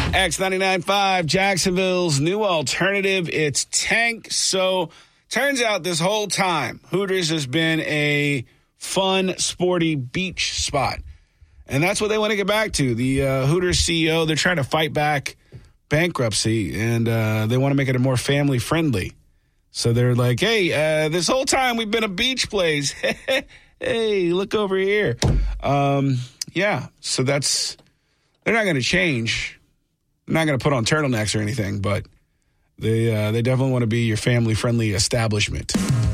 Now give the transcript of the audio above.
X99.5, Jacksonville's new alternative. It's Tank. So, turns out this whole time, Hooters has been a fun, sporty beach spot. And that's what they want to get back to. The Hooters CEO, they're trying to fight back bankruptcy, and they want to make it a more family-friendly. So they're like, hey, this whole time we've been a beach place. Hey, look over here. Yeah, so they're not going to change. They're not going to put on turtlenecks or anything, but they definitely want to be your family-friendly establishment.